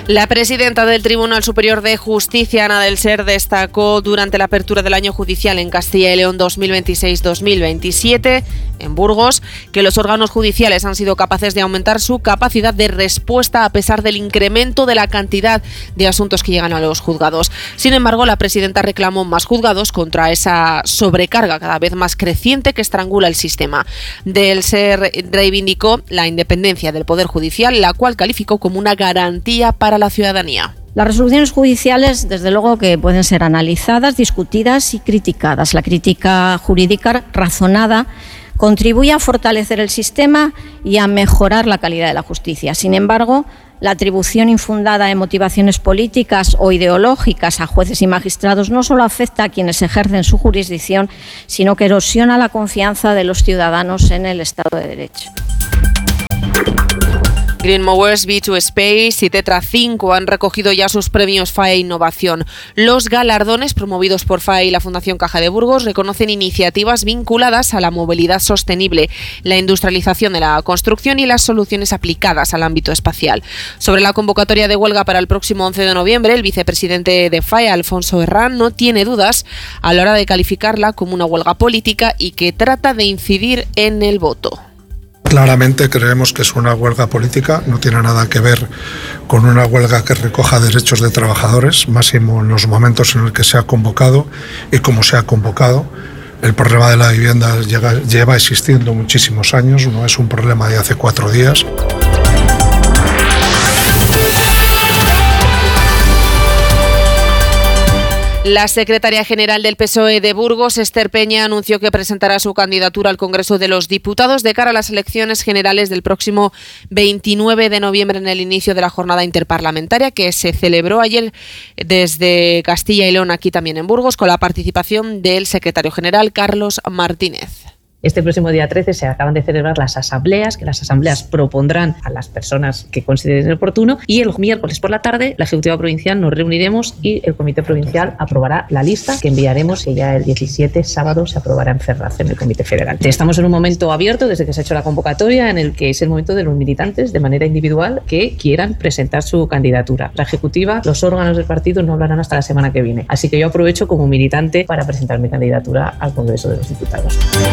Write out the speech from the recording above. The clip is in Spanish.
La presidenta del Tribunal Superior de Justicia, Ana del Ser, destacó durante la apertura del año judicial en Castilla y León 2026-2027 en Burgos que los órganos judiciales han sido capaces de aumentar su capacidad de respuesta a pesar del incremento de la cantidad de asuntos que llegan a los juzgados. Sin embargo, la presidenta reclamó más juzgados contra esa sobrecarga cada vez más creciente que estrangula el sistema. Del Ser reivindicó la independencia del Poder Judicial, la cual calificó como una garantía para la ciudadanía. Las resoluciones judiciales, desde luego, que pueden ser analizadas, discutidas y criticadas. La crítica jurídica razonada contribuye a fortalecer el sistema y a mejorar la calidad de la justicia. Sin embargo, la atribución infundada de motivaciones políticas o ideológicas a jueces y magistrados no solo afecta a quienes ejercen su jurisdicción, sino que erosiona la confianza de los ciudadanos en el Estado de Derecho. Green Mowers, B2Space y Tetra 5 han recogido ya sus premios FAE Innovación. Los galardones promovidos por FAE y la Fundación Caja de Burgos reconocen iniciativas vinculadas a la movilidad sostenible, la industrialización de la construcción y las soluciones aplicadas al ámbito espacial. Sobre la convocatoria de huelga para el próximo 11 de noviembre, el vicepresidente de FAE, Alfonso Herrán, no tiene dudas a la hora de calificarla como una huelga política y que trata de incidir en el voto. Claramente creemos que es una huelga política, no tiene nada que ver con una huelga que recoja derechos de trabajadores, máximo en los momentos en los que se ha convocado y cómo se ha convocado. El problema de la vivienda lleva existiendo muchísimos años, no es un problema de hace 4 días. La secretaria general del PSOE de Burgos, Esther Peña, anunció que presentará su candidatura al Congreso de los Diputados de cara a las elecciones generales del próximo 29 de noviembre en el inicio de la jornada interparlamentaria que se celebró ayer desde Castilla y León, aquí también en Burgos, con la participación del secretario general Carlos Martínez. Este próximo día 13 se acaban de celebrar las asambleas, que las asambleas propondrán a las personas que consideren oportuno, y el miércoles por la tarde la Ejecutiva Provincial nos reuniremos y el Comité Provincial aprobará la lista que enviaremos y ya el 17 sábado se aprobará en Ferraz, en el Comité Federal. Estamos en un momento abierto desde que se ha hecho la convocatoria en el que es el momento de los militantes de manera individual que quieran presentar su candidatura. La Ejecutiva, los órganos del partido no hablarán hasta la semana que viene, así que yo aprovecho como militante para presentar mi candidatura al Congreso de los Diputados.